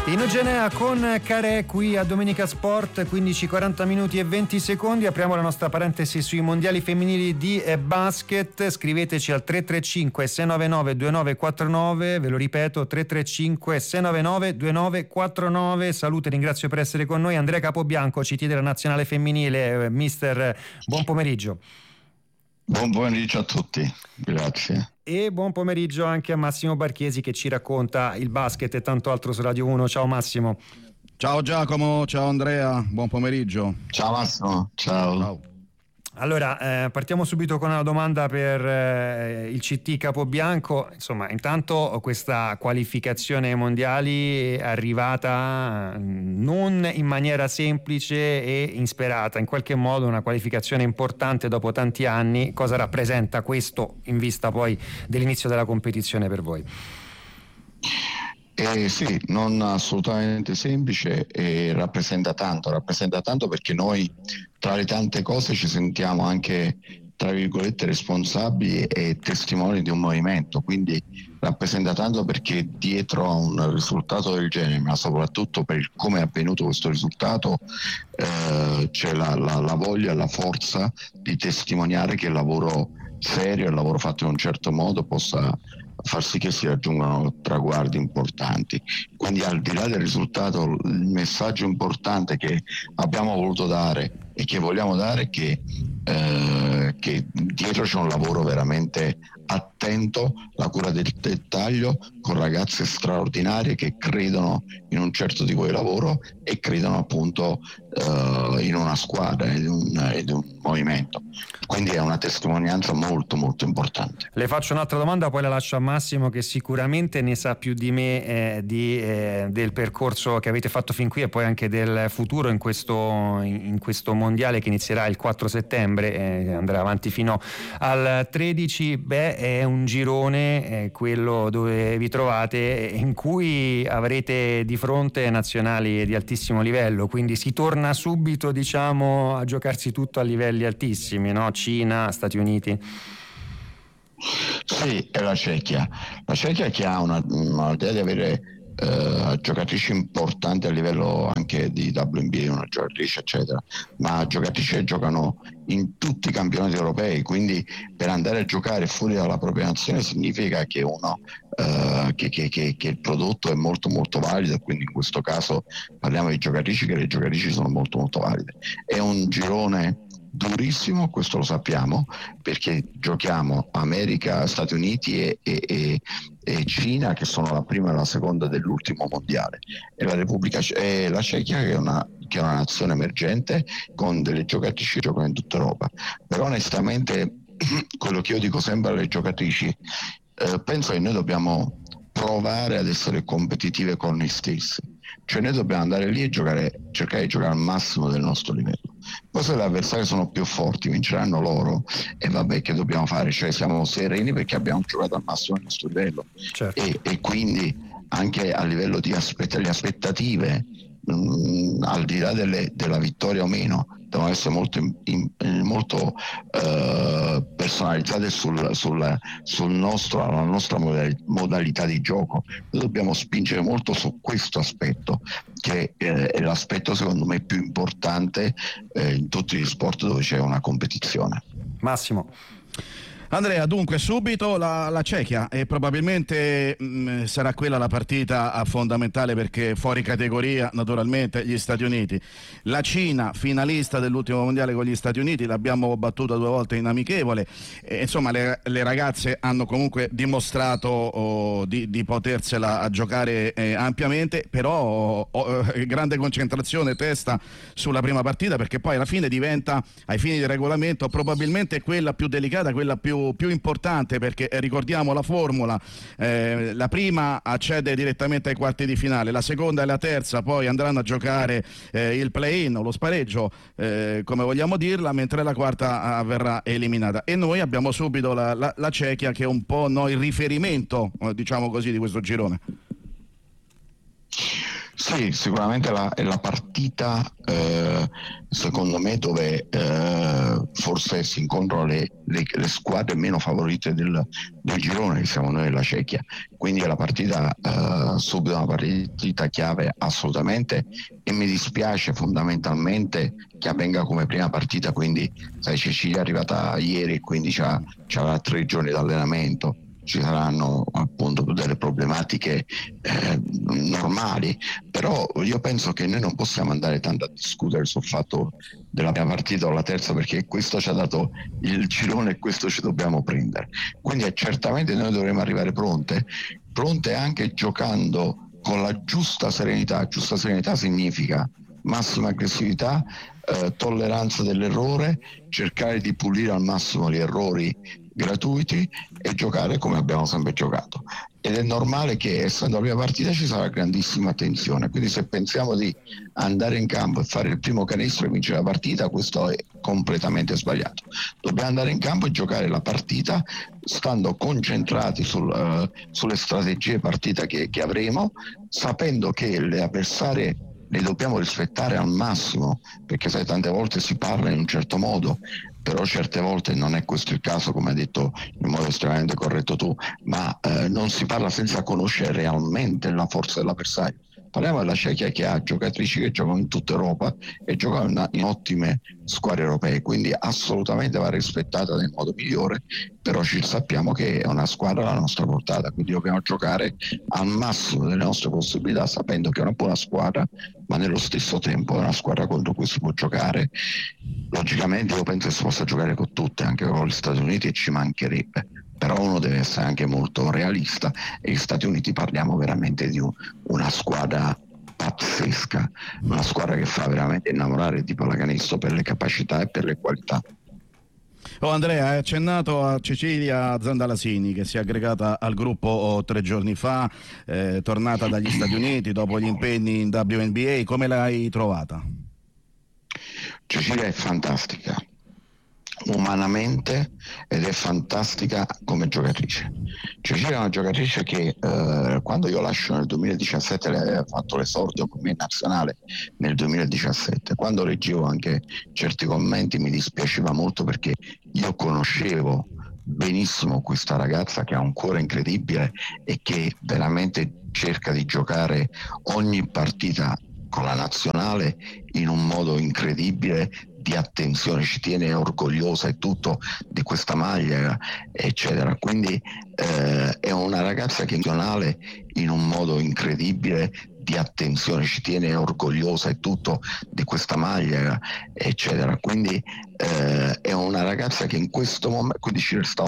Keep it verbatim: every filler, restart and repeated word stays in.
Inogenea con Carè qui a Domenica Sport, quindici quaranta minuti e venti secondi. Apriamo la nostra parentesi sui mondiali femminili di basket. Scriveteci al tre tre cinque sei nove nove due nove quattro nove, ve lo ripeto tre tre cinque sei nove nove due nove quattro nove. Saluto e ringrazio per essere con noi Andrea Capobianco, C T della nazionale femminile. Mister, buon pomeriggio. Buon pomeriggio a tutti, grazie. E buon pomeriggio anche a Massimo Barchiesi che ci racconta il basket e tanto altro su Radio uno. Ciao Massimo. Ciao Giacomo, ciao Andrea, buon pomeriggio. Ciao Massimo, ciao. Ciao. Allora, eh, partiamo subito con una domanda per eh, il C T Capobianco. Insomma, intanto questa qualificazione ai mondiali è arrivata non in maniera semplice e insperata, in qualche modo una qualificazione importante dopo tanti anni. Cosa rappresenta questo in vista poi dell'inizio della competizione per voi? Eh sì, non assolutamente semplice, e rappresenta tanto, rappresenta tanto perché noi tra le tante cose ci sentiamo anche, tra virgolette, responsabili e testimoni di un movimento, quindi rappresenta tanto perché dietro a un risultato del genere, ma soprattutto per come è avvenuto questo risultato, eh, c'è la, la, la voglia, la forza di testimoniare che il lavoro serio, il lavoro fatto in un certo modo possa far sì che si raggiungano traguardi importanti. Quindi al di là del risultato, il messaggio importante che abbiamo voluto dare e che vogliamo dare è che, eh, che dietro c'è un lavoro veramente attento, la cura del dettaglio, con ragazze straordinarie che credono in un certo tipo di lavoro e credono appunto eh, in una squadra, in un, in un movimento. Quindi è una testimonianza molto molto importante. Le faccio un'altra domanda, poi la lascio a Massimo che sicuramente ne sa più di me eh, di, eh, del percorso che avete fatto fin qui e poi anche del futuro in questo, in questo mondiale che inizierà il quattro settembre e eh, andrà avanti fino al tredici. Beh, è un girone eh, quello dove vi trovate, in cui avrete di fronte nazionali di altissimo livello, quindi si torna subito, diciamo, a giocarsi tutto a livelli altissimi, no? Cina, Stati Uniti. Sì, è la Cechia. La Cechia che ha una, una idea di avere eh, giocatrici importanti a livello anche di W N B A, una giocatrice eccetera, ma giocatrici che giocano in tutti i campionati europei, quindi per andare a giocare fuori dalla propria nazione significa che uno eh, che, che, che, che il prodotto è molto molto valido, quindi in questo caso parliamo di giocatrici che le giocatrici sono molto molto valide. È un girone durissimo, questo lo sappiamo, perché giochiamo America, Stati Uniti e, e, e, e Cina, che sono la prima e la seconda dell'ultimo mondiale, e la Repubblica e la Cechia che è una che è una nazione emergente con delle giocatrici che giocano in tutta Europa. Però onestamente quello che io dico sempre alle giocatrici, eh, penso che noi dobbiamo provare ad essere competitive con noi stessi, cioè noi dobbiamo andare lì e giocare, cercare di giocare al massimo del nostro livello. Poi se gli avversari sono più forti vinceranno loro, e vabbè, che dobbiamo fare? Cioè siamo sereni perché abbiamo giocato al massimo del nostro livello. Certo. e, e quindi anche a livello di aspett- le aspettative, mh, al di là delle, della vittoria o meno, devono essere molto, in, in, molto eh, personalizzate sul, sul, sul nostro, la nostra modalità di gioco. Noi dobbiamo spingere molto su questo aspetto, che eh, è l'aspetto secondo me più importante eh, in tutti gli sport dove c'è una competizione. Massimo. Andrea, dunque subito la, la Cechia, e probabilmente mh, sarà quella la partita fondamentale, perché fuori categoria naturalmente gli Stati Uniti. La Cina, finalista dell'ultimo mondiale con gli Stati Uniti, l'abbiamo battuta due volte in amichevole, e, insomma le, le ragazze hanno comunque dimostrato oh, di, di potersela a giocare eh, ampiamente, però oh, eh, grande concentrazione, testa sulla prima partita, perché poi alla fine diventa, ai fini del regolamento, probabilmente quella più delicata, quella più più importante, perché eh, ricordiamo la formula, eh, la prima accede direttamente ai quarti di finale, la seconda e la terza poi andranno a giocare eh, il play-in o lo spareggio, eh, come vogliamo dirla, mentre la quarta avverrà eliminata. E noi abbiamo subito la, la, la Cechia, che è un po' no, il riferimento, diciamo così, di questo girone. Sì, Sì, sicuramente la, è la partita eh, secondo me dove eh, forse si incontrano le, le, le squadre meno favorite del, del girone, che siamo noi e la Cechia, quindi è la partita eh, subito una partita chiave assolutamente, e mi dispiace fondamentalmente che avvenga come prima partita, quindi sai, Cecilia è arrivata ieri e quindi c'ha, c'ha tre giorni di allenamento. Ci saranno appunto delle problematiche eh, normali, però io penso che noi non possiamo andare tanto a discutere sul fatto della prima partita o la terza, perché questo ci ha dato il girone e questo ci dobbiamo prendere, quindi eh, certamente noi dovremo arrivare pronte pronte anche giocando con la giusta serenità. Giusta serenità significa massima aggressività, eh, tolleranza dell'errore, cercare di pulire al massimo gli errori gratuiti e giocare come abbiamo sempre giocato. Ed è normale che, essendo la prima partita, ci sarà grandissima tensione, quindi se pensiamo di andare in campo e fare il primo canestro e vincere la partita, questo è completamente sbagliato. Dobbiamo andare in campo e giocare la partita stando concentrati sul, uh, sulle strategie partita che, che avremo, sapendo che le avversarie le dobbiamo rispettare al massimo, perché sai, tante volte si parla in un certo modo, però certe volte non è questo il caso, come hai detto in modo estremamente corretto tu, ma eh, non si parla senza conoscere realmente la forza dell'avversario. Parliamo della Cechia, che ha giocatrici che giocano in tutta Europa e giocano in, in ottime squadre europee, quindi assolutamente va rispettata nel modo migliore, però ci sappiamo che è una squadra alla nostra portata, quindi dobbiamo giocare al massimo delle nostre possibilità, sapendo che è una buona squadra, ma nello stesso tempo è una squadra contro cui si può giocare. Logicamente io penso che si possa giocare con tutte, anche con gli Stati Uniti, e ci mancherebbe, però uno deve essere anche molto realista, e gli Stati Uniti parliamo veramente di un, una squadra pazzesca, una squadra che fa veramente innamorare di pallacanestro per le capacità e per le qualità. Oh Andrea, hai accennato a Cecilia Zandalasini, che si è aggregata al gruppo oh, tre giorni fa, eh, tornata dagli Stati Uniti dopo gli impegni in W N B A. Come l'hai trovata? Cecilia è fantastica umanamente ed è fantastica come giocatrice. Cecilia è una giocatrice che eh, quando io lascio nel duemiladiciassette, lei aveva fatto l'esordio con me in nazionale nel duemiladiciassette. Quando leggevo anche certi commenti mi dispiaceva molto, perché io conoscevo benissimo questa ragazza che ha un cuore incredibile e che veramente cerca di giocare ogni partita con la nazionale in un modo incredibile, di attenzione, ci tiene, è orgogliosa e tutto di questa maglia, eccetera. Quindi eh, è una ragazza che nazionale in un modo incredibile, di attenzione, ci tiene, è orgogliosa e tutto di questa maglia, eccetera. Quindi eh, è una ragazza che in questo momento, quindi ci resta